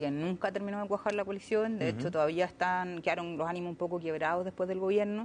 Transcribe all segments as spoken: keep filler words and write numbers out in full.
que nunca terminó de cuajar la coalición, de uh-huh. hecho todavía están, quedaron los ánimos un poco quebrados después del gobierno,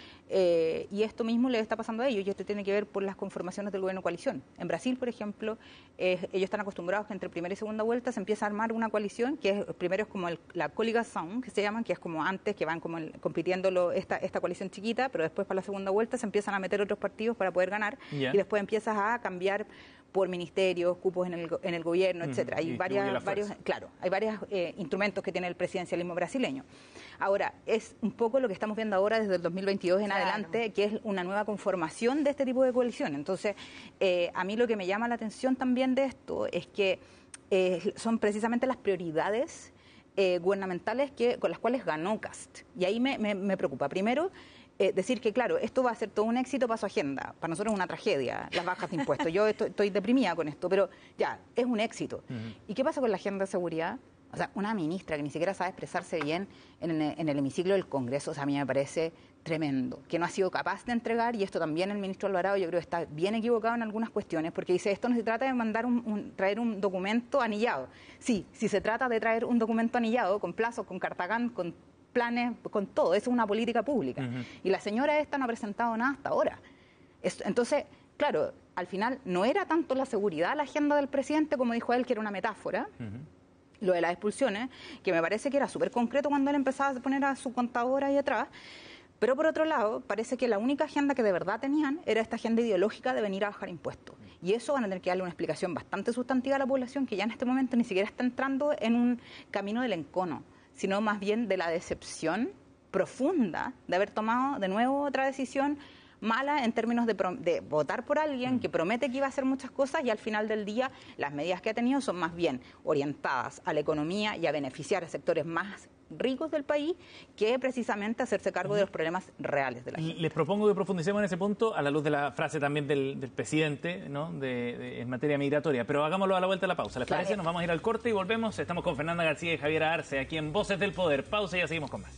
eh, y esto mismo le está pasando a ellos, y esto tiene que ver por las conformaciones del gobierno de coalición. En Brasil, por ejemplo, eh, ellos están acostumbrados que entre primera y segunda vuelta se empieza a armar una coalición, que es, primero es como el, la coligación, que se llaman, que es como antes, que van como el, compitiendo lo, esta, esta coalición chiquita, pero después para la segunda vuelta se empiezan a meter otros partidos para poder ganar, yeah. y después empiezas a cambiar por ministerios, cupos en el, en el gobierno, etcétera. Hay varias, varios, claro, hay varios eh, instrumentos que tiene el presidencialismo brasileño. Ahora, es un poco lo que estamos viendo ahora desde el dos mil veintidós en claro. adelante, que es una nueva conformación de este tipo de coalición. Entonces, eh, a mí lo que me llama la atención también de esto es que eh, son precisamente las prioridades eh, gubernamentales que, con las cuales ganó Kast. Y ahí me, me, me preocupa. Primero, Eh, decir que, claro, esto va a ser todo un éxito para su agenda. Para nosotros es una tragedia, las bajas de impuestos. Yo estoy, estoy deprimida con esto, pero ya, es un éxito. Uh-huh. ¿Y qué pasa con la agenda de seguridad? O sea, una ministra que ni siquiera sabe expresarse bien en, en el hemiciclo del Congreso, o sea, a mí me parece tremendo, que no ha sido capaz de entregar, y esto también el ministro Alvarado yo creo que está bien equivocado en algunas cuestiones, porque dice, esto no se trata de mandar un, un, traer un documento anillado. Sí, si se trata de traer un documento anillado, con plazos, con cartagán, con planes, con todo, eso es una política pública. Uh-huh. Y la señora esta no ha presentado nada hasta ahora. Esto, entonces, claro, al final no era tanto la seguridad la agenda del presidente, como dijo él, que era una metáfora, uh-huh. lo de las expulsiones, que me parece que era súper concreto cuando él empezaba a poner a su contadora ahí atrás, pero por otro lado, parece que la única agenda que de verdad tenían era esta agenda ideológica de venir a bajar impuestos. Y eso van a tener que darle una explicación bastante sustantiva a la población, que ya en este momento ni siquiera está entrando en un camino del encono, sino más bien de la decepción profunda de haber tomado de nuevo otra decisión mala en términos de, pro, de votar por alguien que promete que iba a hacer muchas cosas, y al final del día las medidas que ha tenido son más bien orientadas a la economía y a beneficiar a sectores más ricos del país que precisamente hacerse cargo de los problemas reales de la gente. Les propongo que profundicemos en ese punto a la luz de la frase también del, del presidente, ¿no? de, de, en materia migratoria, pero hagámoslo a la vuelta de la pausa. ¿Les parece? Claro. Nos vamos a ir al corte y volvemos. Estamos con Fernanda García y Javier Arce aquí en Voces del Poder. Pausa y ya seguimos con más.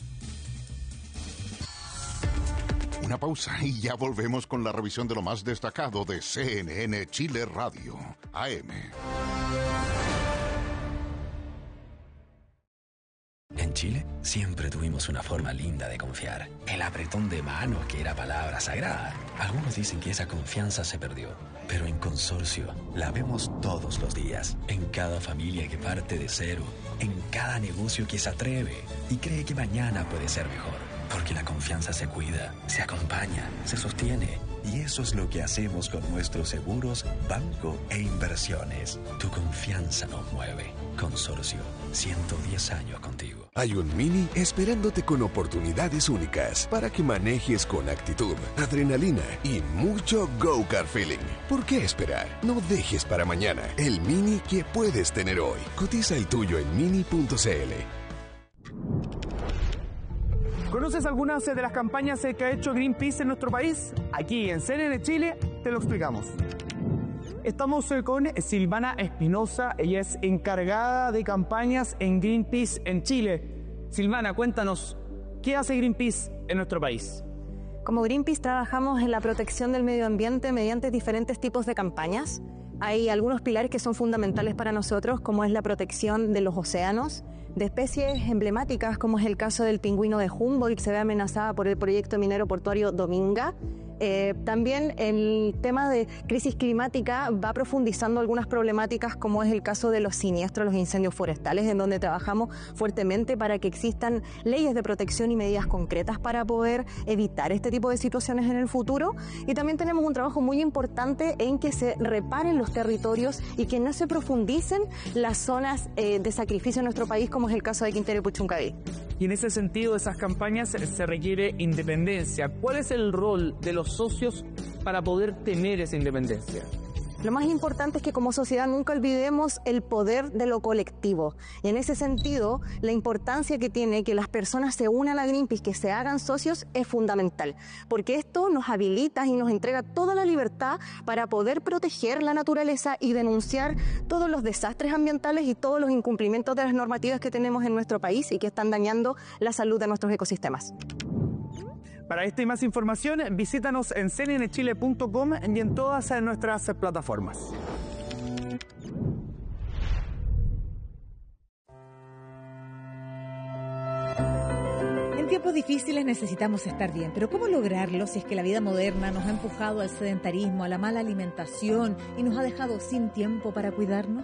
Una pausa y ya volvemos con la revisión de lo más destacado de C N N Chile Radio A M. En Chile siempre tuvimos una forma linda de confiar. El apretón de manos, que era palabra sagrada. Algunos dicen que esa confianza se perdió, pero en Consorcio la vemos todos los días. En cada familia que parte de cero, en cada negocio que se atreve y cree que mañana puede ser mejor. Porque la confianza se cuida, se acompaña, se sostiene. Y eso es lo que hacemos con nuestros seguros, banco e inversiones. Tu confianza nos mueve. Consorcio, ciento diez años contigo. Hay un Mini esperándote con oportunidades únicas para que manejes con actitud, adrenalina y mucho go-kart feeling. ¿Por qué esperar? No dejes para mañana el Mini que puedes tener hoy. Cotiza el tuyo en mini punto c l. ¿Conoces algunas de las campañas que ha hecho Greenpeace en nuestro país? Aquí en C N N Chile te lo explicamos. Estamos con Silvana Espinosa, ella es encargada de campañas en Greenpeace en Chile. Silvana, cuéntanos, ¿qué hace Greenpeace en nuestro país? Como Greenpeace trabajamos en la protección del medio ambiente mediante diferentes tipos de campañas. Hay algunos pilares que son fundamentales para nosotros, como es la protección de los océanos, de especies emblemáticas, como es el caso del pingüino de Humboldt, que se ve amenazada por el proyecto minero portuario Dominga. Eh, también el tema de crisis climática va profundizando algunas problemáticas, como es el caso de los siniestros, los incendios forestales, en donde trabajamos fuertemente para que existan leyes de protección y medidas concretas para poder evitar este tipo de situaciones en el futuro. Y también tenemos un trabajo muy importante en que se reparen los territorios y que no se profundicen las zonas eh, de sacrificio en nuestro país, como es el caso de Quintero y Puchuncaví. Y en ese sentido, de esas campañas se requiere independencia. ¿Cuál es el rol de los socios para poder tener esa independencia? Lo más importante es que como sociedad nunca olvidemos el poder de lo colectivo. Y en ese sentido, la importancia que tiene que las personas se unan a Greenpeace, que se hagan socios, es fundamental. Porque esto nos habilita y nos entrega toda la libertad para poder proteger la naturaleza y denunciar todos los desastres ambientales y todos los incumplimientos de las normativas que tenemos en nuestro país y que están dañando la salud de nuestros ecosistemas. Para esta y más información, visítanos en c n n chile punto com y en todas nuestras plataformas. tiempos difíciles necesitamos estar bien, pero ¿cómo lograrlo si es que la vida moderna nos ha empujado al sedentarismo, a la mala alimentación y nos ha dejado sin tiempo para cuidarnos?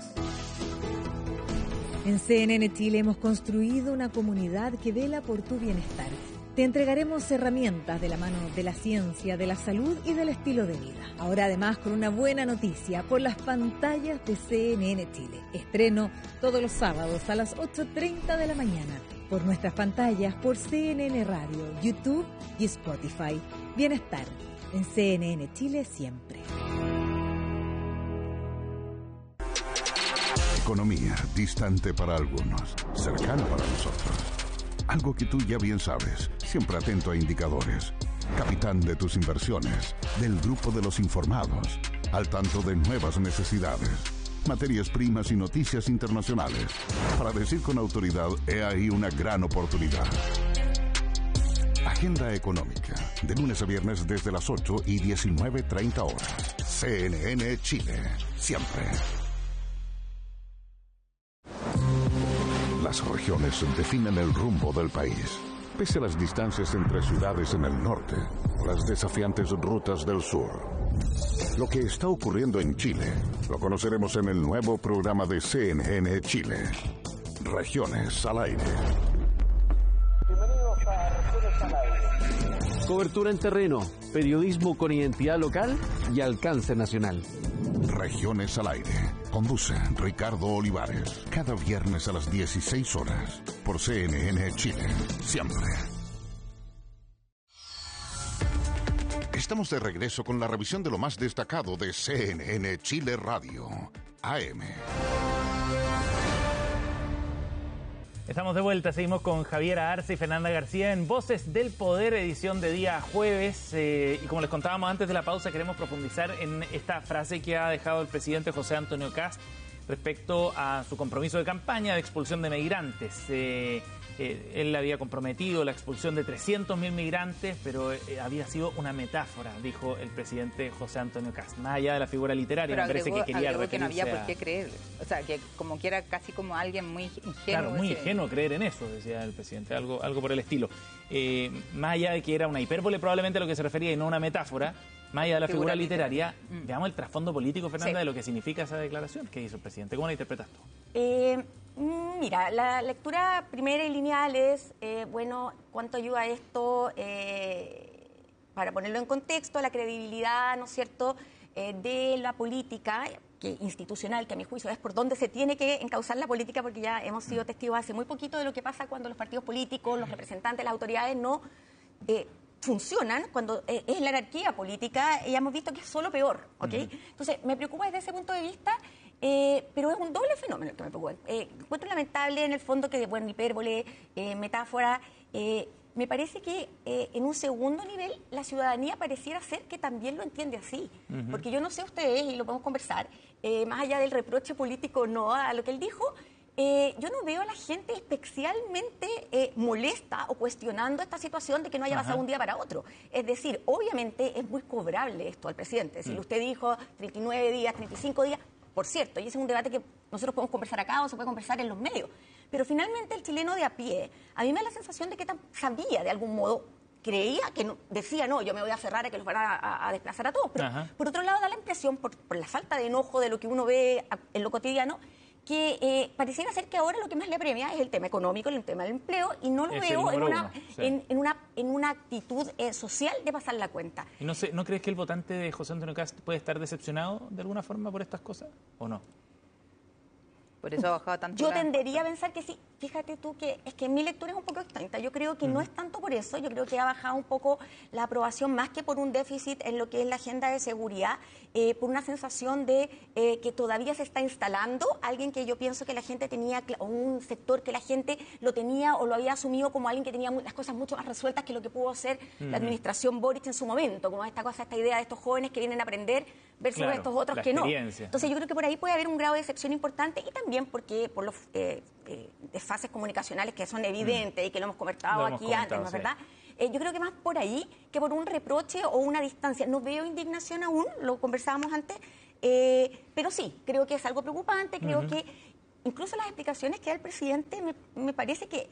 En C N N Chile hemos construido una comunidad que vela por tu bienestar. Te entregaremos herramientas de la mano de la ciencia, de la salud y del estilo de vida. Ahora además con una buena noticia por las pantallas de C N N Chile. Estreno todos los sábados a las ocho treinta de la mañana por nuestras pantallas por C N N Radio, YouTube y Spotify. Bienestar en C N N Chile siempre. Economía, distante para algunos, cercana para nosotros. Algo que tú ya bien sabes, siempre atento a indicadores. Capitán de tus inversiones, del grupo de los informados, al tanto de nuevas necesidades, materias primas y noticias internacionales. Para decir con autoridad, he ahí una gran oportunidad. Agenda económica, de lunes a viernes desde las ocho y diecinueve treinta horas. C N N Chile, siempre. Las regiones definen el rumbo del país. Pese a las distancias entre ciudades en el norte, las desafiantes rutas del sur. Lo que está ocurriendo en Chile, lo conoceremos en el nuevo programa de C N N Chile. Regiones al aire. Bienvenidos a Regiones al aire. Cobertura en terreno, periodismo con identidad local y alcance nacional. Regiones al aire. Conduce Ricardo Olivares. Cada viernes a las dieciséis horas. Por C N N Chile. Siempre. Estamos de regreso con la revisión de lo más destacado de C N N Chile Radio. A M. Estamos de vuelta, seguimos con Javiera Arce y Fernanda García en Voces del Poder, edición de día jueves. Eh, y como les contábamos antes de la pausa, queremos profundizar en esta frase que ha dejado el presidente José Antonio Kast respecto a su compromiso de campaña de expulsión de migrantes. Eh, eh, él había comprometido la expulsión de trescientos mil migrantes, pero eh, había sido una metáfora, dijo el presidente José Antonio Kast. Más allá de la figura literaria, pero me parece agregó, que quería agregó que no había referirse por qué creerle. O sea, que como que era casi como alguien muy ingenuo. Claro, muy ese... ingenuo creer en eso, decía el presidente, algo, algo por el estilo. Eh, más allá de que era una hipérbole probablemente a lo que se refería y no una metáfora, más allá de la figura, figura literaria, literaria mm. veamos el trasfondo político, Fernanda, sí, de lo que significa esa declaración que hizo el presidente. ¿Cómo la interpretas tú? Eh, mira, la lectura primera y lineal es, eh, bueno, ¿cuánto ayuda esto, eh, para ponerlo en contexto, la credibilidad, ¿no es cierto?, eh, de la política que, institucional, que a mi juicio es por donde se tiene que encauzar la política, porque ya hemos sido testigos hace muy poquito de lo que pasa cuando los partidos políticos, los representantes, las autoridades no... Eh, funcionan cuando eh, es la anarquía política, y hemos visto que es solo peor, ¿ok? Uh-huh. Entonces, me preocupa desde ese punto de vista, eh, pero es un doble fenómeno el que me preocupa. Eh, encuentro lamentable en el fondo que, bueno, hipérbole, eh, metáfora, eh, me parece que eh, en un segundo nivel la ciudadanía pareciera ser que también lo entiende así, uh-huh. porque yo no sé ustedes, y lo podemos conversar, eh, más allá del reproche político no a lo que él dijo, Eh, yo no veo a la gente especialmente eh, molesta o cuestionando esta situación de que no haya pasado Ajá. un día para otro. Es decir, obviamente es muy cobrable esto al presidente. Si mm. usted dijo treinta y nueve días, treinta y cinco días, por cierto, y ese es un debate que nosotros podemos conversar acá o se puede conversar en los medios. Pero finalmente el chileno de a pie, a mí me da la sensación de que sabía de algún modo, creía que no, decía, no, yo me voy a cerrar a que los van a, a, a desplazar a todos. Pero Ajá. por otro lado da la impresión, por, por la falta de enojo de lo que uno ve en lo cotidiano, que eh, pareciera ser que ahora lo que más le apremia es el tema económico, el tema del empleo, y no lo es veo en una, sí. en, en, una, en una actitud eh, social de pasar la cuenta. ¿Y no, sé, no crees que el votante de José Antonio Kast puede estar decepcionado de alguna forma por estas cosas, o no? Por eso ha bajado tanto. Yo tendería a pensar que sí. Fíjate tú que es que mi lectura es un poco distinta. Yo creo que uh-huh. no es tanto por eso. Yo creo que ha bajado un poco la aprobación más que por un déficit en lo que es la agenda de seguridad, eh, por una sensación de eh, que todavía se está instalando alguien que yo pienso que la gente tenía, o un sector que la gente lo tenía o lo había asumido como alguien que tenía las cosas mucho más resueltas que lo que pudo hacer uh-huh. la administración Boric en su momento, como esta cosa, esta idea de estos jóvenes que vienen a aprender versus claro, estos otros que no. Entonces yo creo que por ahí puede haber un grado de decepción importante, y también porque por los eh, eh, desfases comunicacionales que son evidentes mm. y que lo hemos conversado lo hemos aquí antes, ¿no es sí. verdad? Eh, yo creo que más por ahí que por un reproche o una distancia. No veo indignación aún, lo conversábamos antes, eh, pero sí, creo que es algo preocupante, creo uh-huh. que incluso las explicaciones que da el presidente me, me parece que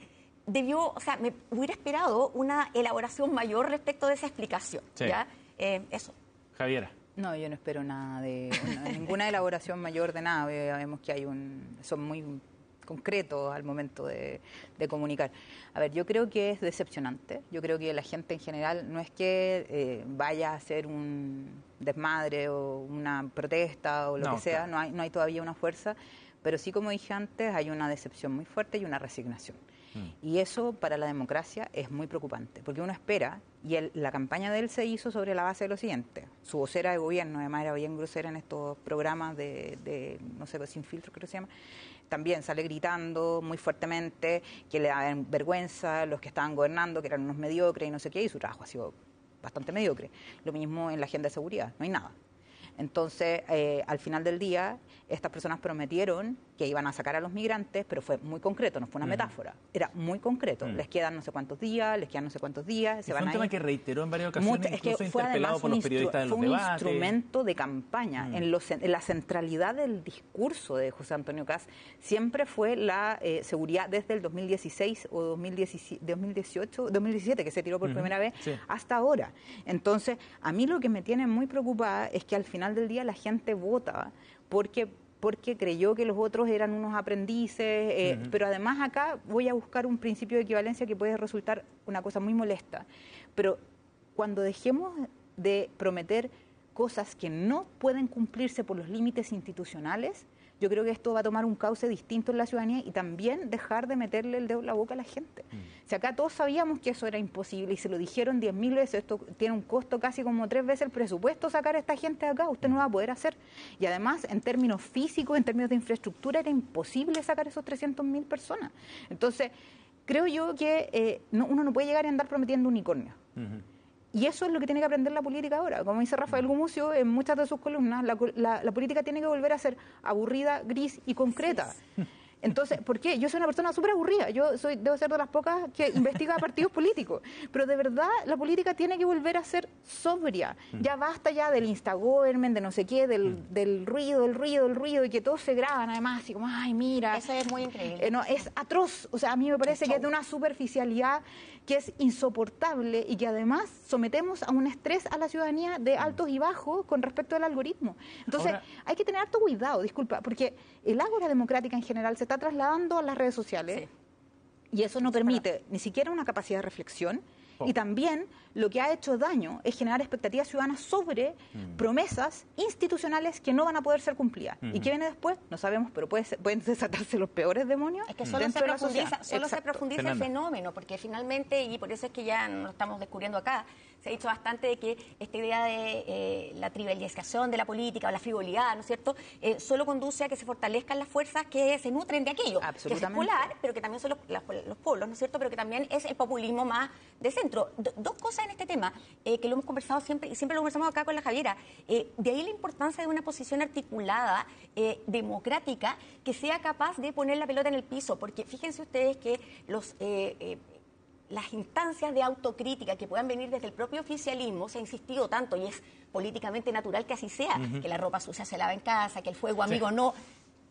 debió, o sea, me hubiera esperado una elaboración mayor respecto de esa explicación. Sí. ¿Ya? Eh, eso. Javiera. No, yo no espero nada de una, ninguna elaboración mayor de nada. Vemos que hay un, son muy concretos al momento de, de comunicar. A ver, yo creo que es decepcionante. Yo creo que la gente en general no es que eh, vaya a hacer un desmadre o una protesta o lo no, que sea. Claro. No hay, no hay todavía una fuerza, pero sí, como dije antes, hay una decepción muy fuerte y una resignación. Y eso para la democracia es muy preocupante, porque uno espera, y él, la campaña de él se hizo sobre la base de lo siguiente. Su vocera de gobierno, además era bien grosera en estos programas de, de no sé, sin filtro creo que se llama, también sale gritando muy fuertemente que le daban vergüenza los que estaban gobernando, que eran unos mediocres y no sé qué, y su trabajo ha sido bastante mediocre. Lo mismo en la agenda de seguridad, no hay nada. Entonces, eh, al final del día, estas personas prometieron que iban a sacar a los migrantes, pero fue muy concreto, no fue una mm. metáfora. Era muy concreto. Mm. Les quedan no sé cuántos días, les quedan no sé cuántos días. Se fue van un a tema ir. que reiteró en varias ocasiones, Mucho, incluso es que fue interpelado por los periodistas de los debates. Fue un instrumento de campaña. Mm. En, los, en la centralidad del discurso de José Antonio Kast siempre fue la eh, seguridad desde el dos mil dieciséis o dos mil dieciocho, dos mil diecisiete, que se tiró por mm. primera vez, sí. hasta ahora. Entonces, a mí lo que me tiene muy preocupada es que al final del día la gente vota porque porque creyó que los otros eran unos aprendices, eh, uh-huh. pero además acá voy a buscar un principio de equivalencia que puede resultar una cosa muy molesta. Pero cuando dejemos de prometer cosas que no pueden cumplirse por los límites institucionales, yo creo que esto va a tomar un cauce distinto en la ciudadanía y también dejar de meterle el dedo en la boca a la gente. Mm. Si acá todos sabíamos que eso era imposible y se lo dijeron diez mil veces, esto tiene un costo casi como tres veces el presupuesto sacar a esta gente de acá, usted no va a poder hacer. Y además, en términos físicos, en términos de infraestructura, era imposible sacar esos trescientas mil personas. Entonces, creo yo que eh, no, uno no puede llegar a andar prometiendo unicornios. Uh-huh. Y eso es lo que tiene que aprender la política ahora. Como dice Rafael Gumucio en muchas de sus columnas, la, la, la política tiene que volver a ser aburrida, gris y concreta. Entonces, ¿por qué? Yo soy una persona súper aburrida. Yo soy, debo ser de las pocas que investiga partidos políticos. Pero de verdad, la política tiene que volver a ser sobria. Ya basta ya del instagovernment, de no sé qué, del, del ruido, del ruido, del ruido, y que todos se graban además, y como, ay, mira. Eso es muy increíble. Eh, no, es atroz. O sea, a mí me parece que es de una superficialidad que es insoportable y que además sometemos a un estrés a la ciudadanía de altos y bajos con respecto al algoritmo. Entonces, ahora, hay que tener harto cuidado, disculpa, porque el ágora democrática en general se está trasladando a las redes sociales, sí. y eso no permite ni siquiera una capacidad de reflexión. Oh. Y también lo que ha hecho daño es generar expectativas ciudadanas sobre mm. promesas institucionales que no van a poder ser cumplidas. Mm-hmm. ¿Y qué viene después? No sabemos, pero puede ser, pueden desatarse los peores demonios. Es que solo se profundiza, solo se profundiza el fenómeno, porque finalmente, y por eso es que ya no lo estamos descubriendo acá, se ha dicho bastante de que esta idea de eh, la trivialización de la política o la frivolidad, ¿no es cierto?, eh, solo conduce a que se fortalezcan las fuerzas que se nutren de aquello, que es secular, pero que también son los, los, los pueblos, ¿no es cierto?, pero que también es el populismo más de centro. Do, dos cosas en este tema, eh, que lo hemos conversado siempre, y siempre lo conversamos acá con la Javiera, eh, de ahí la importancia de una posición articulada, eh, democrática, que sea capaz de poner la pelota en el piso, porque fíjense ustedes que los... Eh, eh, las instancias de autocrítica que puedan venir desde el propio oficialismo, se ha insistido tanto y es políticamente natural que así sea, uh-huh. que la ropa sucia se lava en casa, que el fuego amigo sí. no...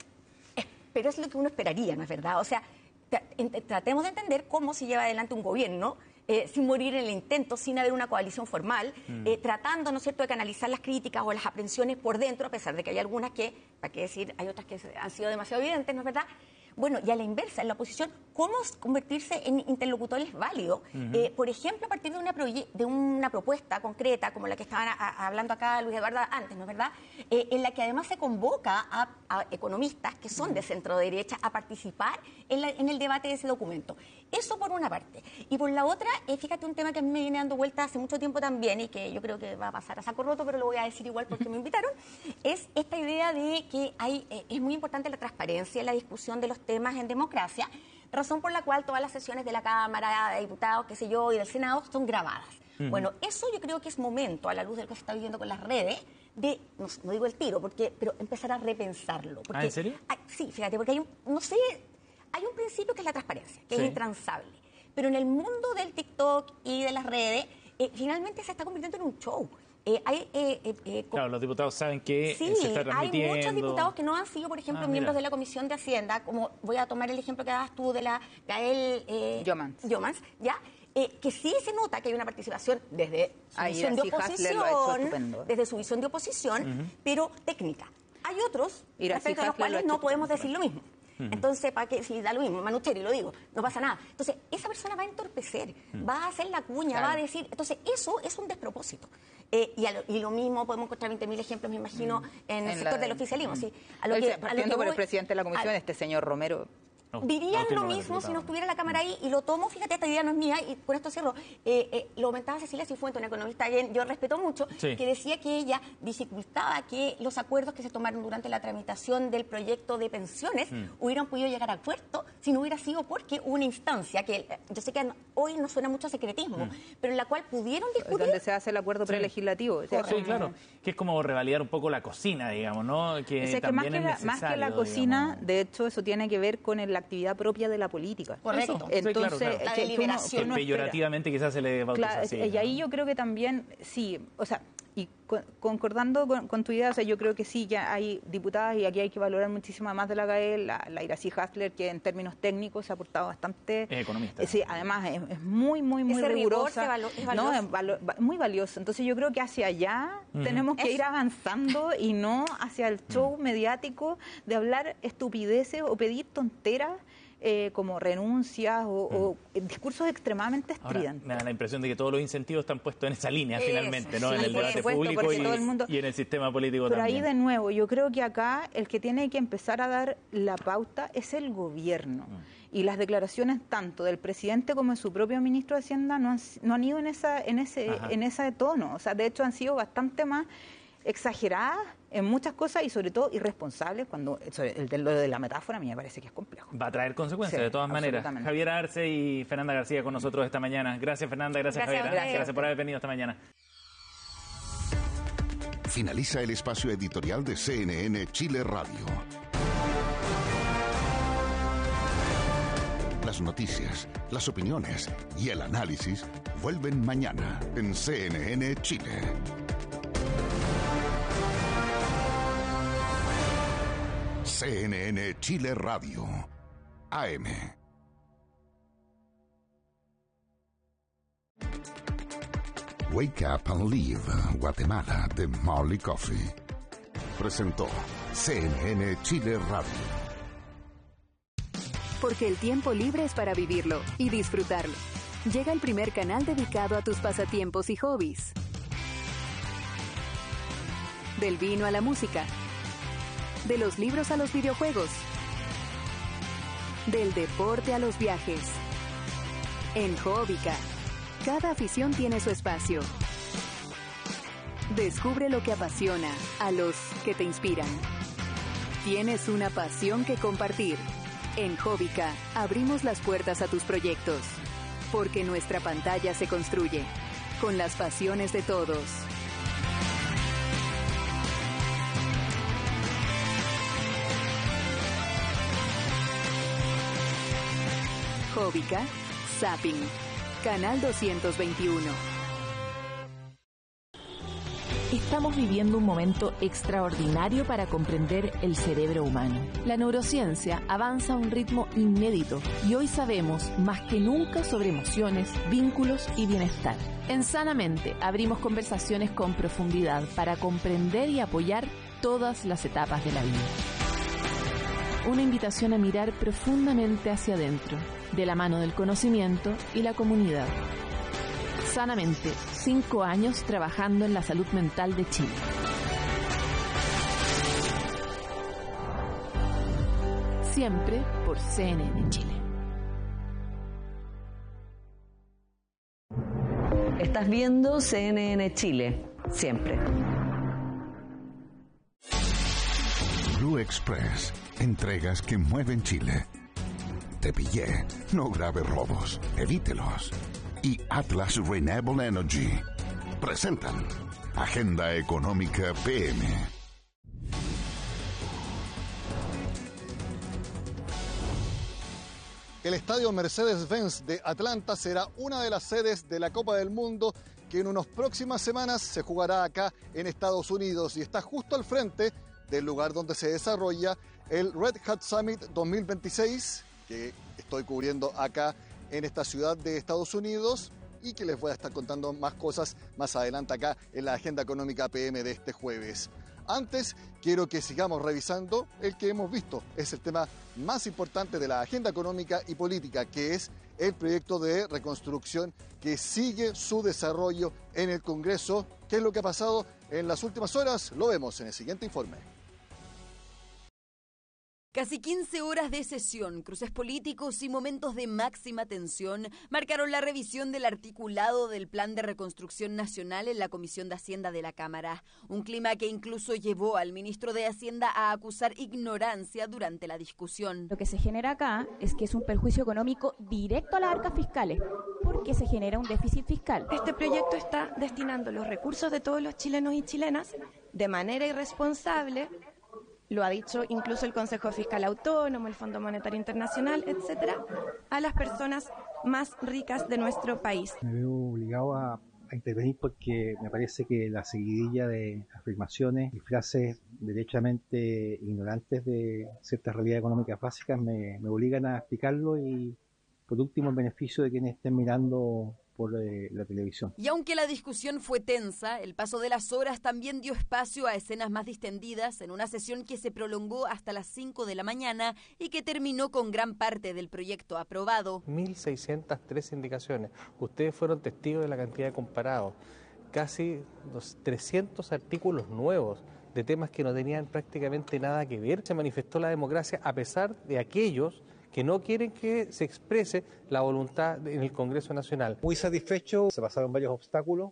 Es, pero es lo que uno esperaría, ¿no es verdad? O sea, tra- tratemos de entender cómo se lleva adelante un gobierno eh, sin morir en el intento, sin haber una coalición formal, uh-huh. eh, tratando, ¿no es cierto?, de canalizar las críticas o las aprensiones por dentro, a pesar de que hay algunas que, para qué decir, hay otras que han sido demasiado evidentes, ¿no es verdad? Bueno, y a la inversa, en la oposición, ¿cómo convertirse en interlocutores válidos? Uh-huh. Eh, por ejemplo, a partir de una, proye- de una propuesta concreta, como la que estaban a- a- hablando acá Luis Eduardo antes, ¿no es verdad? Eh, en la que además se convoca a, a economistas que son uh-huh. de centro derecha a participar en, la, en el debate de ese documento. Eso por una parte. Y por la otra, eh, fíjate un tema que a mí me viene dando vuelta hace mucho tiempo también y que yo creo que va a pasar a saco roto, pero lo voy a decir igual porque me invitaron, es esta idea de que hay eh, es muy importante la transparencia en la discusión de los temas en democracia, razón por la cual todas las sesiones de la Cámara, de Diputados, qué sé yo, y del Senado son grabadas. Uh-huh. Bueno, eso yo creo que es momento, a la luz de lo que se está viviendo con las redes, de, no, no digo el tiro, porque pero empezar a repensarlo. Porque, ¿Ah, en serio? Hay, sí, fíjate, porque hay un, no sé, hay un principio que es la transparencia, que sí. es intransable. Pero en el mundo del TikTok y de las redes, eh, finalmente se está convirtiendo en un show. Eh, hay, eh, eh, eh, claro, los diputados saben que sí, se está transmitiendo. hay muchos diputados que no han sido, por ejemplo, ah, miembros de la Comisión de Hacienda, como voy a tomar el ejemplo que dabas tú de la Gael eh, Yomans. Yomans, ¿ya? Eh, que sí se nota que hay una participación desde su Ahí visión de Iracy Hasler oposición, lo ha hecho estupendo. desde su visión de oposición, uh-huh. pero técnica. Hay otros Iracy respecto a los Hasler cuales lo no podemos decir lo mismo. Uh-huh. Entonces, ¿para qué? Si da lo mismo, Manucheri, lo digo, no pasa nada. Entonces, esa persona va a entorpecer, uh-huh. va a hacer la cuña, claro. va a decir... Entonces, eso es un despropósito. Eh, y, lo, y lo mismo podemos encontrar veinte mil ejemplos, me imagino, uh-huh. en, en el sector la... del oficialismo. Uh-huh. ¿sí? A lo que, a lo que voy, por el presidente de la comisión, a... este señor Romero... No, dirían no, lo mismo si no estuviera la Cámara ahí, y lo tomo, fíjate, esta idea no es mía, y con esto cierro. Eh, eh, lo comentaba Cecilia Cifuentes, una economista que yo respeto mucho, sí. que decía que ella dificultaba que los acuerdos que se tomaron durante la tramitación del proyecto de pensiones mm. hubieran podido llegar a puerto si no hubiera sido porque hubo una instancia que yo sé que hoy no suena mucho a secretismo, mm. pero en la cual pudieron discutir. Donde se hace el acuerdo sí. prelegislativo. O sea, sí, como... claro, que es como revalidar un poco la cocina, digamos, ¿no? Que, o sea, que más, que la, más que la cocina, digamos. De hecho, eso tiene que ver con el, la actividad propia de la política. Correcto. Entonces, sí, claro, claro. La deliberación. Que peyorativamente quizás se le bautiza claro, así. Y ahí yo creo que también, sí, o sea, y concordando con, con tu idea, o sea, yo creo que sí, ya hay diputadas y aquí hay que valorar muchísimo más de la Gael, la, la Iracy Hasler, que en términos técnicos se ha aportado bastante. Es economista. Eh, sí, además es, es muy, muy, muy Ese rigurosa. Valo, es valioso. No, es valo, muy valioso. Entonces yo creo que hacia allá uh-huh. tenemos que es... ir avanzando y no hacia el show uh-huh. mediático de hablar estupideces o pedir tonteras. Eh, como renuncias o, mm. o discursos extremadamente estridentes. Ahora, me da la impresión de que todos los incentivos están puestos en esa línea, Eso, finalmente, ¿no? Sí, en el debate supuesto, público y, todo el mundo... y en el sistema político Pero también. Pero ahí, de nuevo, yo creo que acá el que tiene que empezar a dar la pauta es el gobierno. Mm. Y las declaraciones tanto del presidente como de su propio ministro de Hacienda no han, no han ido en, esa, en, ese, en ese tono. O sea, de hecho, han sido bastante más exageradas en muchas cosas y sobre todo irresponsables cuando sobre el de, lo de la metáfora a mí me parece que es complejo. Va a traer consecuencias sí, de todas maneras. Javier Arce y Fernanda García con nosotros esta mañana. Gracias Fernanda, gracias, gracias Javier. Gracias. gracias por haber venido esta mañana. Finaliza el espacio editorial de C N N Chile Radio. Las noticias, las opiniones y el análisis vuelven mañana en C N N Chile. C N N Chile Radio, A M. Wake Up and Live, Guatemala, de Marley Coffee. Presentó C N N Chile Radio. Porque el tiempo libre es para vivirlo y disfrutarlo. Llega el primer canal dedicado a tus pasatiempos y hobbies. Del vino a la música. De los libros a los videojuegos. Del deporte a los viajes. En Hobbica, cada afición tiene su espacio. Descubre lo que apasiona a los que te inspiran. Tienes una pasión que compartir. En Hobbica abrimos las puertas a tus proyectos. Porque nuestra pantalla se construye con las pasiones de todos. Hobbica, Zapping, Canal doscientos veintiuno. Estamos viviendo un momento extraordinario para comprender el cerebro humano. La neurociencia avanza a un ritmo inédito y hoy sabemos más que nunca sobre emociones, vínculos y bienestar. En Sanamente abrimos conversaciones con profundidad para comprender y apoyar todas las etapas de la vida. Una invitación a mirar profundamente hacia adentro, de la mano del conocimiento y la comunidad. Sanamente, cinco años trabajando en la salud mental de Chile. Siempre por C N N Chile. Estás viendo C N N Chile, siempre. Blue Express, entregas que mueven Chile. Te pillé, no grave robos, evítelos. Y Atlas Renewable Energy presentan Agenda Económica P M. El estadio Mercedes-Benz de Atlanta será una de las sedes de la Copa del Mundo que en unas próximas semanas se jugará acá en Estados Unidos y está justo al frente del lugar donde se desarrolla el Red Hat Summit dos mil veintiséis, que estoy cubriendo acá en esta ciudad de Estados Unidos y que les voy a estar contando más cosas más adelante acá en la Agenda Económica P M de este jueves. Antes, quiero que sigamos revisando el que hemos visto. Es el tema más importante de la agenda económica y política, que es el proyecto de reconstrucción que sigue su desarrollo en el Congreso. ¿Qué es lo que ha pasado en las últimas horas? Lo vemos en el siguiente informe. Casi quince horas de sesión, cruces políticos y momentos de máxima tensión marcaron la revisión del articulado del Plan de Reconstrucción Nacional en la Comisión de Hacienda de la Cámara. Un clima que incluso llevó al ministro de Hacienda a acusar ignorancia durante la discusión. Lo que se genera acá es que es un perjuicio económico directo a las arcas fiscales, porque se genera un déficit fiscal. Este proyecto está destinando los recursos de todos los chilenos y chilenas de manera irresponsable. Lo ha dicho incluso el Consejo Fiscal Autónomo, el Fondo Monetario Internacional, etcétera, a las personas más ricas de nuestro país. Me veo obligado a, a intervenir porque me parece que la seguidilla de afirmaciones y frases derechamente ignorantes de ciertas realidades económicas básicas me, me obligan a explicarlo y, por último, en beneficio de quienes estén mirando por eh, la televisión. Y aunque la discusión fue tensa, el paso de las horas también dio espacio a escenas más distendidas en una sesión que se prolongó hasta las cinco de la mañana y que terminó con gran parte del proyecto aprobado. mil seiscientas tres indicaciones. Ustedes fueron testigos de la cantidad de comparados. Casi los trescientos artículos nuevos de temas que no tenían prácticamente nada que ver. Se manifestó la democracia a pesar de aquellos que no quieren que se exprese la voluntad en el Congreso Nacional. Muy satisfecho, se pasaron varios obstáculos,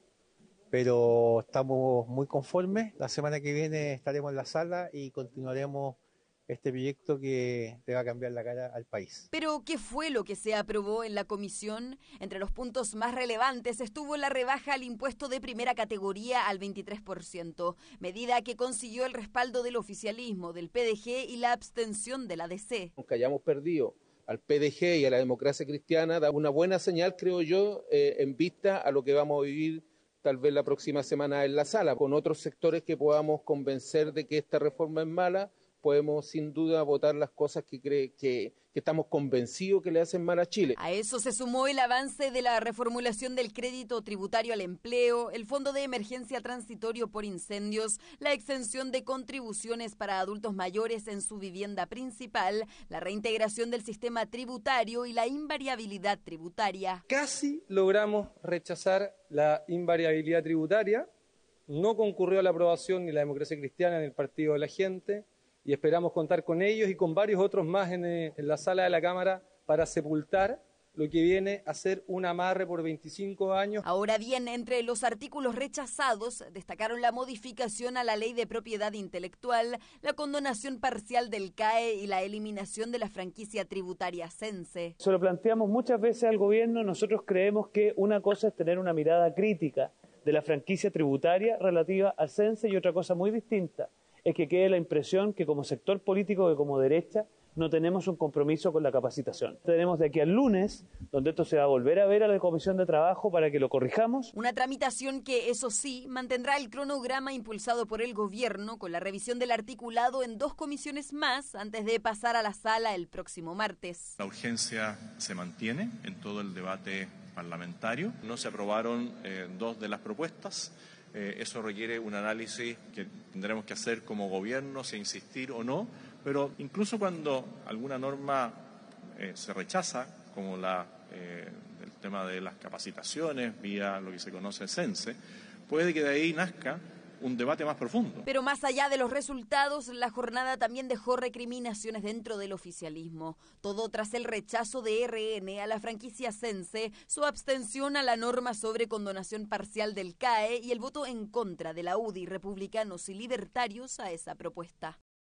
pero estamos muy conformes. La semana que viene estaremos en la sala y continuaremos este proyecto que le va a cambiar la cara al país. Pero, ¿qué fue lo que se aprobó en la comisión? Entre los puntos más relevantes estuvo la rebaja al impuesto de primera categoría al veintitrés por ciento, medida que consiguió el respaldo del oficialismo, del P D G y la abstención de la D C. Aunque hayamos perdido al P D G y a la democracia cristiana, da una buena señal, creo yo, eh, en vista a lo que vamos a vivir tal vez la próxima semana en la sala, con otros sectores que podamos convencer de que esta reforma es mala. Podemos sin duda votar las cosas que, cree, que, que estamos convencidos que le hacen mal a Chile. A eso se sumó el avance de la reformulación del crédito tributario al empleo, el fondo de emergencia transitorio por incendios, la exención de contribuciones para adultos mayores en su vivienda principal, la reintegración del sistema tributario y la invariabilidad tributaria. Casi logramos rechazar la invariabilidad tributaria. No concurrió a la aprobación ni la democracia cristiana ni el Partido de la Gente. Y esperamos contar con ellos y con varios otros más en, en la sala de la Cámara para sepultar lo que viene a ser un amarre por veinticinco años. Ahora bien, entre los artículos rechazados destacaron la modificación a la Ley de Propiedad Intelectual, la condonación parcial del C A E y la eliminación de la franquicia tributaria Cense. Se lo planteamos muchas veces al gobierno. Nosotros creemos que una cosa es tener una mirada crítica de la franquicia tributaria relativa al Cense y otra cosa muy distinta es que quede la impresión que como sector político, que como derecha, no tenemos un compromiso con la capacitación. Tenemos de aquí al lunes, donde esto se va a volver a ver a la Comisión de Trabajo para que lo corrijamos. Una tramitación que, eso sí, mantendrá el cronograma impulsado por el gobierno con la revisión del articulado en dos comisiones más antes de pasar a la sala el próximo martes. La urgencia se mantiene en todo el debate parlamentario. No se aprobaron eh, dos de las propuestas. Eh, eso requiere un análisis que tendremos que hacer como gobierno, si insistir o no, pero incluso cuando alguna norma eh, se rechaza, como la, eh, el tema de las capacitaciones vía lo que se conoce Cense, puede que de ahí nazca un debate más profundo. Pero más allá de los resultados, la jornada también dejó recriminaciones dentro del oficialismo. Todo tras el rechazo de R N a la franquicia Cense, su abstención a la norma sobre condonación parcial del C A E y el voto en contra de la U D I, republicanos y libertarios, a esa propuesta.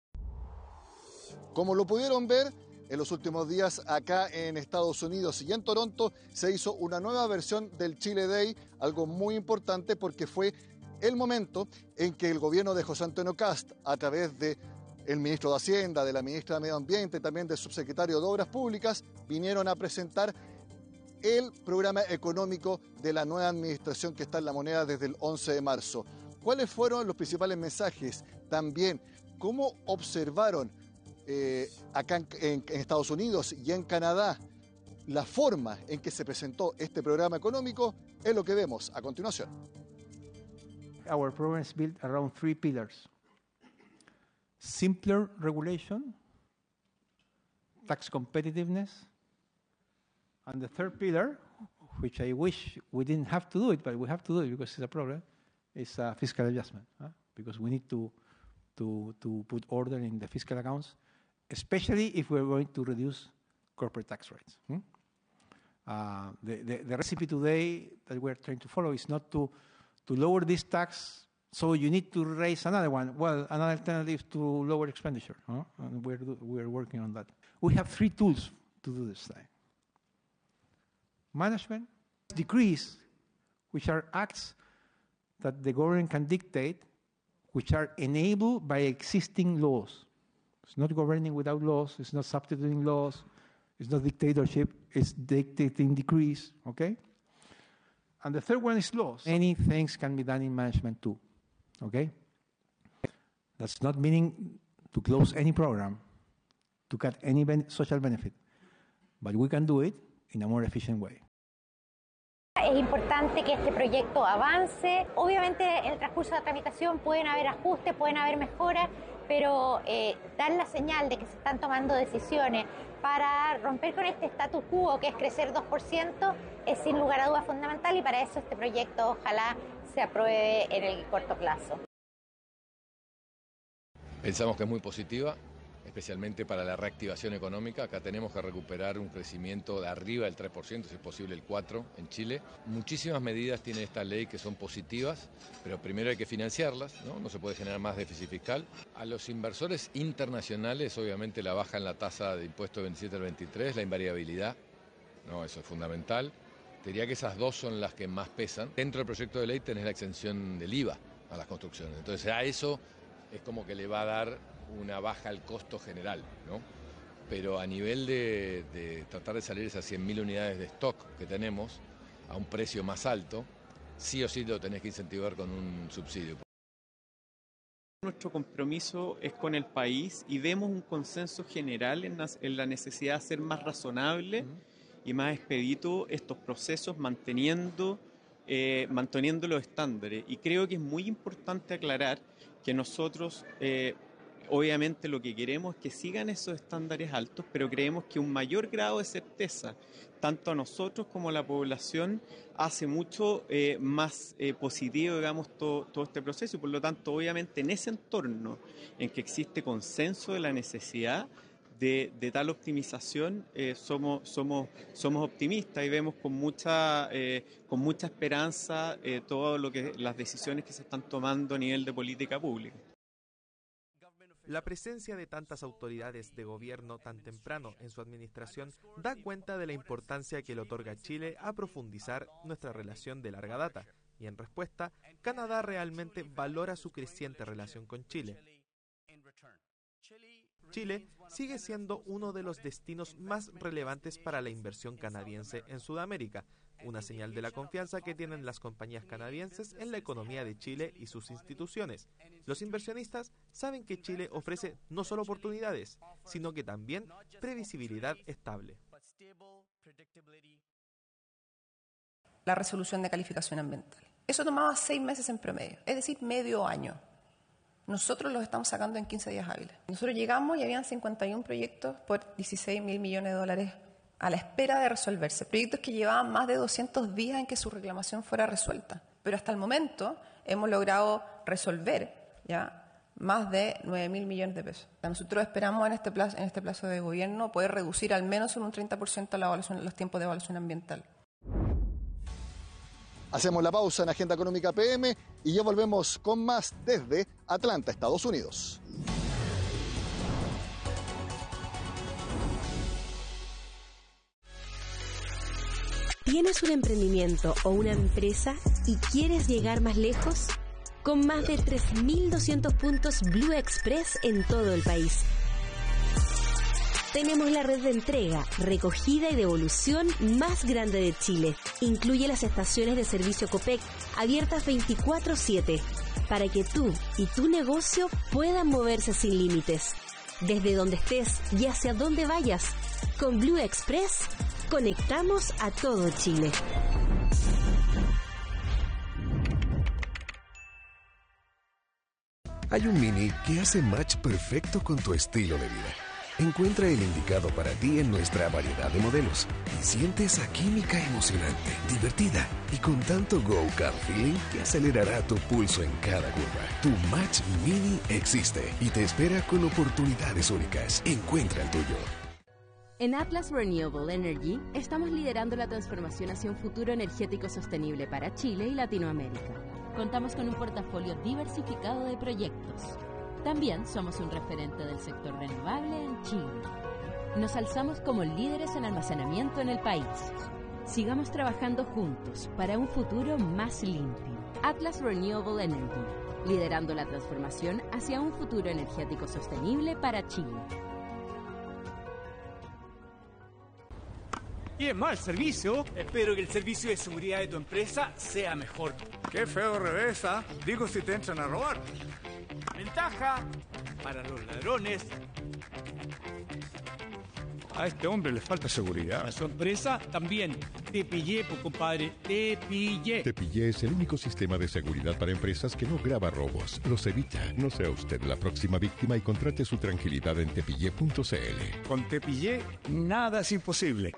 Como lo pudieron ver, en los últimos días acá en Estados Unidos y en Toronto se hizo una nueva versión del Chile Day, algo muy importante porque fue el momento en que el gobierno de José Antonio Kast, a través de el ministro de Hacienda, de la ministra de Medio Ambiente, también del subsecretario de Obras Públicas, vinieron a presentar el programa económico de la nueva administración que está en La Moneda desde el once de marzo. ¿Cuáles fueron los principales mensajes? También, ¿cómo observaron eh, acá en, en, en Estados Unidos y en Canadá la forma en que se presentó este programa económico? Es lo que vemos a continuación. Our program is built around three pillars. Simpler regulation, tax competitiveness, and the third pillar, which I wish we didn't have to do it, but we have to do it because it's a problem, is uh, fiscal adjustment, huh? Because we need to, to, to put order in the fiscal accounts, especially if we're going to reduce corporate tax rates. Hmm? Uh, the, the, the recipe today that we're trying to follow is not to, to lower this tax, so you need to raise another one. Well, another alternative to lower expenditure, huh? And we're, we're working on that. We have three tools to do this thing. Management, decrees, which are acts that the government can dictate, which are enabled by existing laws. It's not governing without laws, it's not substituting laws, it's not dictatorship, it's dictating decrees, okay? And the third one is laws. Many things can be done in management too, okay? That's not meaning to close any program, to cut any ben- social benefit, but we can do it in a more efficient way. Es importante que este proyecto avance. Obviamente en el transcurso de la tramitación pueden haber ajustes, pueden haber mejoras, pero eh, dar la señal de que se están tomando decisiones para romper con este status quo que es crecer dos por ciento es sin lugar a dudas fundamental, y para eso este proyecto ojalá se apruebe en el corto plazo. Pensamos que es muy positiva, especialmente para la reactivación económica. Acá tenemos que recuperar un crecimiento de arriba del tres por ciento, si es posible el cuatro por ciento en Chile. Muchísimas medidas tiene esta ley que son positivas, pero primero hay que financiarlas, ¿no? No se puede generar más déficit fiscal. A los inversores internacionales, obviamente, la baja en la tasa de impuesto del veintisiete al veintitrés, la invariabilidad, ¿no? Eso es fundamental. Te diría que esas dos son las que más pesan. Dentro del proyecto de ley tenés la exención del I V A a las construcciones. Entonces a eso es como que le va a dar una baja al costo general, ¿no? Pero a nivel de, de tratar de salir esas cien mil unidades de stock que tenemos a un precio más alto, sí o sí lo tenés que incentivar con un subsidio. Nuestro compromiso es con el país y vemos un consenso general en la, en la necesidad de ser más razonable uh-huh. y más expedito estos procesos, manteniendo, eh, manteniendo los estándares. Y creo que es muy importante aclarar que nosotros... Eh, Obviamente lo que queremos es que sigan esos estándares altos, pero creemos que un mayor grado de certeza, tanto a nosotros como a la población, hace mucho eh, más eh, positivo, digamos, todo, todo este proceso. Y por lo tanto, obviamente, en ese entorno en que existe consenso de la necesidad de, de tal optimización, eh, somos, somos, somos optimistas y vemos con mucha, eh, con mucha esperanza eh, todo lo que las decisiones que se están tomando a nivel de política pública. La presencia de tantas autoridades de gobierno tan temprano en su administración da cuenta de la importancia que le otorga Chile a profundizar nuestra relación de larga data, y en respuesta, Canadá realmente valora su creciente relación con Chile. Chile sigue siendo uno de los destinos más relevantes para la inversión canadiense en Sudamérica, una señal de la confianza que tienen las compañías canadienses en la economía de Chile y sus instituciones. Los inversionistas saben que Chile ofrece no solo oportunidades, sino que también previsibilidad estable. La resolución de calificación ambiental. Eso tomaba seis meses en promedio, es decir, medio año. Nosotros los estamos sacando en quince días hábiles. Nosotros llegamos y habían cincuenta y uno proyectos por dieciséis mil millones de dólares a la espera de resolverse. Proyectos que llevaban más de doscientos días en que su reclamación fuera resuelta. Pero hasta el momento hemos logrado resolver ya más de nueve mil millones de pesos. Nosotros esperamos en este plazo, en este plazo de gobierno poder reducir al menos en un treinta por ciento la evaluación, los tiempos de evaluación ambiental. Hacemos la pausa en Agenda Económica P M y ya volvemos con más desde Atlanta, Estados Unidos. ¿Tienes un emprendimiento o una empresa y quieres llegar más lejos? Con más de tres mil doscientos puntos Blue Express en todo el país. Tenemos la red de entrega, recogida y devolución más grande de Chile. Incluye las estaciones de servicio Copec, abiertas veinticuatro siete, para que tú y tu negocio puedan moverse sin límites. Desde donde estés y hacia donde vayas, con Blue Express conectamos a todo Chile. Hay un Mini que hace match perfecto con tu estilo de vida. Encuentra el indicado para ti en nuestra variedad de modelos y siente esa química emocionante, divertida y con tanto go-kart feeling que acelerará tu pulso en cada curva. Tu Match Mini existe y te espera con oportunidades únicas. Encuentra el tuyo. En Atlas Renewable Energy estamos liderando la transformación hacia un futuro energético sostenible para Chile y Latinoamérica. Contamos con un portafolio diversificado de proyectos. También somos un referente del sector renovable en Chile. Nos alzamos como líderes en almacenamiento en el país. Sigamos trabajando juntos para un futuro más limpio. Atlas Renewable Energy, liderando la transformación hacia un futuro energético sostenible para Chile. Y es mal servicio. Espero que el servicio de seguridad de tu empresa sea mejor. Qué feo revesa. Digo si te entran a robar. Ventaja para los ladrones. A este hombre le falta seguridad. A su empresa también. Te pillé, pues, compadre. Te pillé. Te pillé es el único sistema de seguridad para empresas que no graba robos, los evita. No sea usted la próxima víctima y contrate su tranquilidad en tepillé punto c l. Con Te pillé, nada es imposible.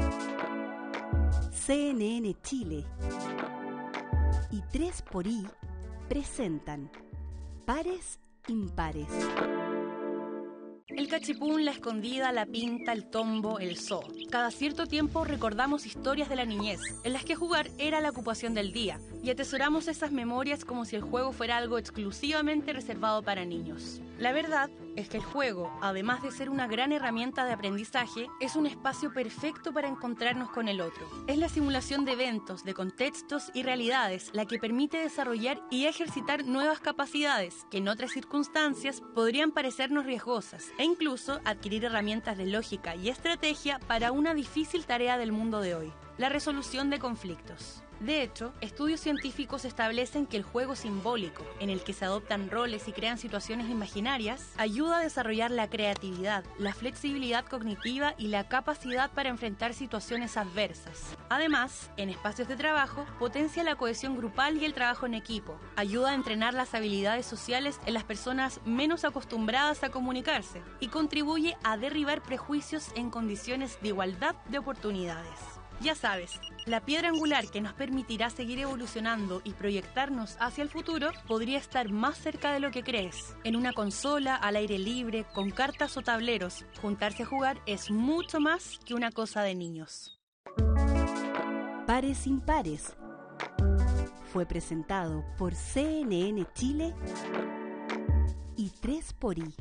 C N N Chile y tres por I presentan Pares Impares. El cachipún, la escondida, la pinta, el tombo, el zoo. Cada cierto tiempo recordamos historias de la niñez, en las que jugar era la ocupación del día, y atesoramos esas memorias como si el juego fuera algo exclusivamente reservado para niños. La verdad es que el juego, además de ser una gran herramienta de aprendizaje, es un espacio perfecto para encontrarnos con el otro. Es la simulación de eventos, de contextos y realidades la que permite desarrollar y ejercitar nuevas capacidades que en otras circunstancias podrían parecernos riesgosas, e incluso adquirir herramientas de lógica y estrategia para una difícil tarea del mundo de hoy: la resolución de conflictos. De hecho, estudios científicos establecen que el juego simbólico, en el que se adoptan roles y crean situaciones imaginarias, ayuda a desarrollar la creatividad, la flexibilidad cognitiva y la capacidad para enfrentar situaciones adversas. Además, en espacios de trabajo, potencia la cohesión grupal y el trabajo en equipo, ayuda a entrenar las habilidades sociales en las personas menos acostumbradas a comunicarse y contribuye a derribar prejuicios en condiciones de igualdad de oportunidades. Ya sabes, la piedra angular que nos permitirá seguir evolucionando y proyectarnos hacia el futuro podría estar más cerca de lo que crees. En una consola, al aire libre, con cartas o tableros, juntarse a jugar es mucho más que una cosa de niños. Pares Impares fue presentado por C N N Chile y tres por I.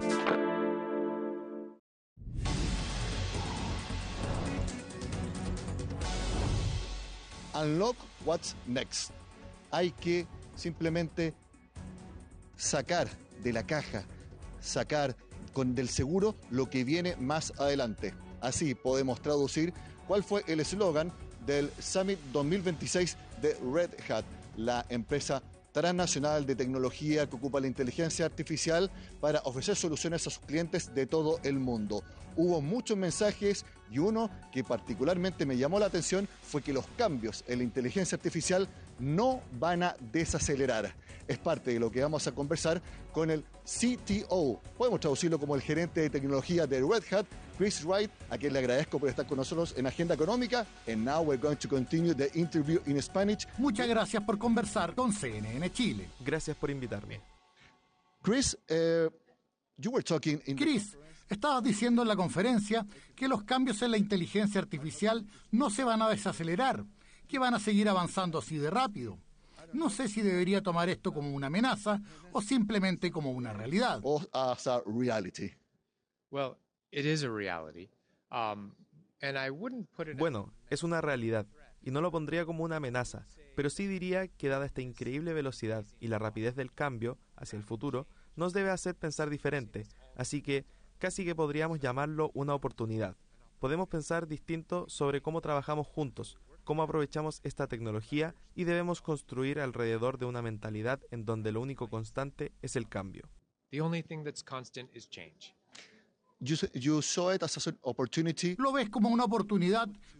Unlock what's next. Hay que simplemente sacar de la caja, sacar con del seguro lo que viene más adelante. Así podemos traducir cuál fue el eslogan del Summit dos mil veintiséis de Red Hat, la empresa transnacional de tecnología que ocupa la inteligencia artificial para ofrecer soluciones a sus clientes de todo el mundo. Hubo muchos mensajes y uno que particularmente me llamó la atención fue que los cambios en la inteligencia artificial no van a desacelerar. Es parte de lo que vamos a conversar con el C T O, podemos traducirlo como el gerente de tecnología de Red Hat, Chris Wright, a quien le agradezco por estar con nosotros en Agenda Económica. And now we're going to continue the interview in Spanish. Muchas gracias por conversar con C N N Chile. Gracias por invitarme. Chris, uh, you were talking in Chris, estabas diciendo en la conferencia que los cambios en la inteligencia artificial no se van a desacelerar, que van a seguir avanzando así de rápido. No sé si debería tomar esto como una amenaza o simplemente como una realidad. O as a reality. Well, it is a reality. Um, and I wouldn't put it Bueno, es una realidad y no lo pondría como una amenaza, pero sí diría que dada esta increíble velocidad y la rapidez del cambio hacia el futuro, nos debe hacer pensar diferente. Así que Casi que podríamos llamarlo una oportunidad. Podemos pensar distinto sobre cómo trabajamos juntos, cómo aprovechamos esta tecnología y debemos construir alrededor de una mentalidad en donde lo único constante es el cambio. The only thing that's constant is change. You, you saw it as an opportunity. Lo ves como una oportunidad